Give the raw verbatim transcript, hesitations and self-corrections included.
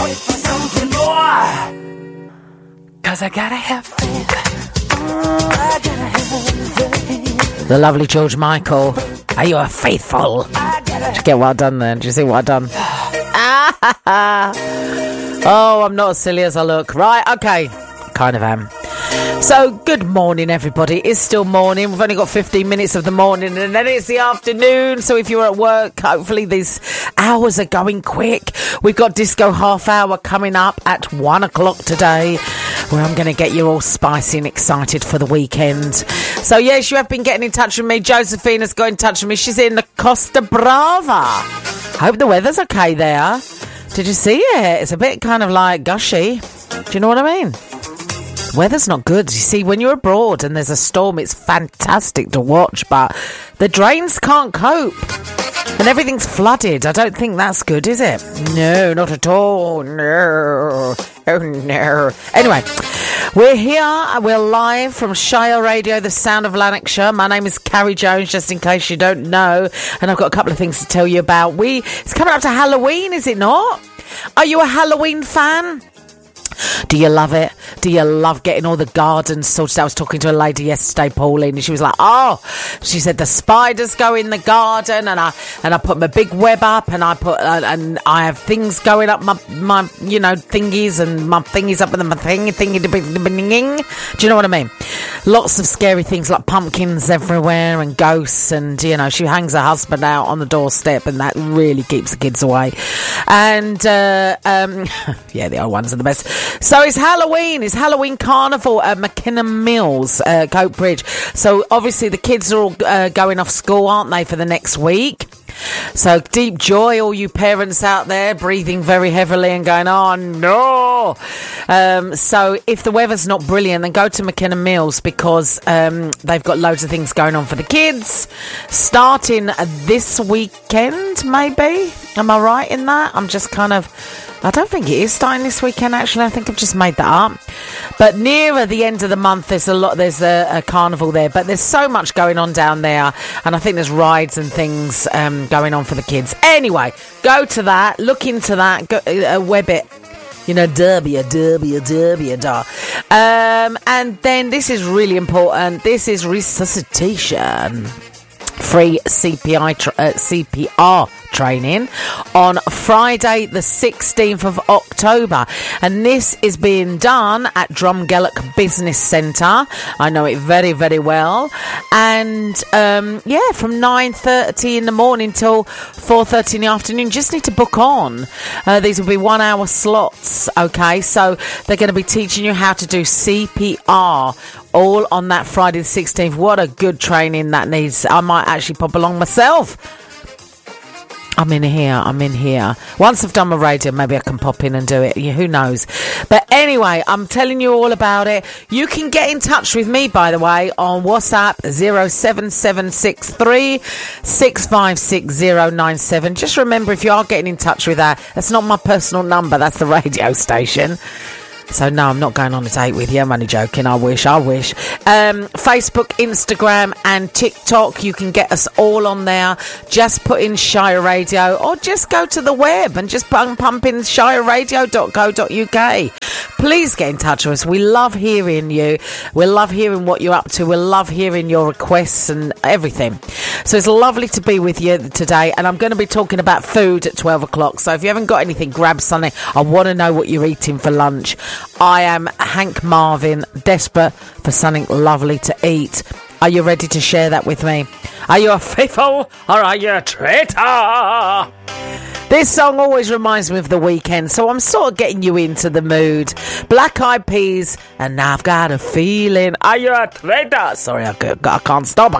wait for something more. Cause I gotta have faith. Oh, I gotta have faith. The lovely George Michael. Are you a faithful? Did you get what I've done then? Did you see what I've done? Oh, I'm not as silly as I look. Right, okay. Kind of am. So, good morning, everybody. It is still morning. We've only got fifteen minutes of the morning, and then it's the afternoon. So, if you're at work, hopefully these hours are going quick. We've got Disco Half Hour coming up at one o'clock today, where I'm going to get you all spicy and excited for the weekend. So, yes, you have been getting in touch with me. Josephina's got in touch with me. She's in the Costa Brava. Hope the weather's okay there. Did you see it? It's a bit kind of like gushy. Do you know what I mean? Weather's not good. You see, when you're abroad and there's a storm, it's fantastic to watch, but the drains can't cope. And everything's flooded. I don't think that's good, is it? No, not at all. No. Oh, no. Anyway, we're here. We're live from Shire Radio, the sound of Lanarkshire. My name is Carrie Jones, just in case you don't know. And I've got a couple of things to tell you about. We It's coming up to Halloween, is it not? Are you a Halloween fan? Do you love it? Do you love getting all the gardens sorted out? I was talking to a lady yesterday, Pauline, and she was like, oh, she said the spiders go in the garden, and I and I put my big web up, and I put uh, and I have things going up my my you know thingies and my thingies up and my thing thingy. Do you know what I mean? Lots of scary things like pumpkins everywhere and ghosts, and you know she hangs her husband out on the doorstep, and that really keeps the kids away. And uh, um, yeah, the old ones are the best. So it's Halloween. It's Halloween Carnival at McKinnon Mills, uh, Coat Bridge. So obviously the kids are all uh, going off school, aren't they, for the next week? So deep joy, all you parents out there breathing very heavily and going, oh no. Um, so if the weather's not brilliant, then go to McKinnon Mills, because um, they've got loads of things going on for the kids. Starting this weekend, maybe. Am I right in that? I'm just kind of... I don't think it is starting this weekend, actually. I think I've just made that up. But nearer the end of the month, there's a lot. There's a, a carnival there. But there's so much going on down there. And I think there's rides and things um, going on for the kids. Anyway, go to that. Look into that. Go, uh, web it. You know, derby, a derby, a derby, a da. Um, and then this is really important. This is resuscitation. Free C P I tra- uh, C P R training on Friday the sixteenth of October, and this is being done at Drumgellock Business Centre. I know it very very well, and um, yeah, from nine thirty in the morning till four thirty in the afternoon. Just need to book on. Uh, these will be one hour slots. Okay, so they're going to be teaching you how to do C P R all on that Friday the sixteenth. What a good training that needs. I might actually pop along myself. I'm in here, I'm in here. Once I've done my radio, maybe I can pop in and do it. Yeah, who knows? But anyway, I'm telling you all about it. You can get in touch with me, by the way, on WhatsApp zero seven seven six three six five six zero nine seven. Just remember, if you are getting in touch with that, that's not my personal number, that's the radio station. So, no, I'm not going on a date with you. I'm only joking. I wish. I wish. Um, Facebook, Instagram and TikTok. You can get us all on there. Just put in Shire Radio, or just go to the web and just pump in shire radio dot co dot uk. Please get in touch with us. We love hearing you. We love hearing what you're up to. We love hearing your requests and everything. So it's lovely to be with you today. And I'm going to be talking about food at twelve o'clock. So if you haven't got anything, grab something. I want to know what you're eating for lunch. I am Hank Marvin, desperate for something lovely to eat. Are you ready to share that with me? Are you a faithful or are you a traitor? This song always reminds me of the weekend, so I'm sort of getting you into the mood. Black Eyed Peas, and I've got a feeling. Are you a traitor? Sorry, I can't stop.